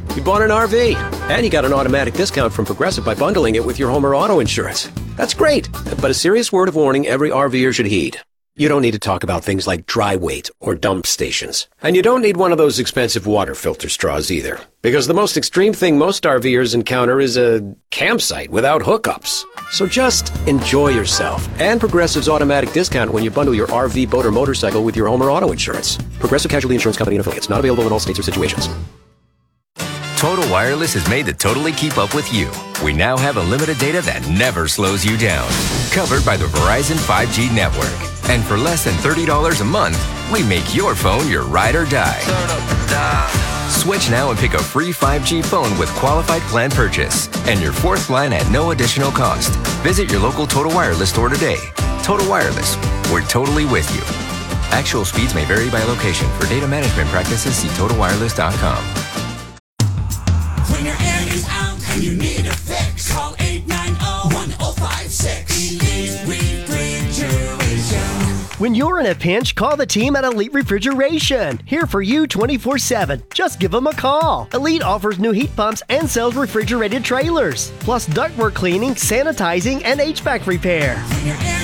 You bought an RV, and you got an automatic discount from Progressive by bundling it with your home or auto insurance. That's great, but a serious word of warning every RVer should heed. You don't need to talk about things like dry weight or dump stations. And you don't need one of those expensive water filter straws either. Because the most extreme thing most RVers encounter is a campsite without hookups. So just enjoy yourself and Progressive's automatic discount when you bundle your RV, boat, or motorcycle with your home or auto insurance. Progressive Casualty Insurance Company and Affiliates. Not available in all states or situations. Total Wireless is made to totally keep up with you. We now have unlimited data that never slows you down. Covered by the Verizon 5G network. And for less than $30 a month, we make your phone your ride or die. Switch now and pick a free 5G phone with qualified plan purchase. And your fourth line at no additional cost. Visit your local Total Wireless store today. Total Wireless, we're totally with you. Actual speeds may vary by location. For data management practices, see TotalWireless.com. When your air is out and you need a fix, call 890-1056. Elite Refrigeration. When you're in a pinch, call the team at Elite Refrigeration. Here for you 24/7. Just give them a call. Elite offers new heat pumps and sells refrigerated trailers, plus ductwork cleaning, sanitizing, and HVAC repair. When your air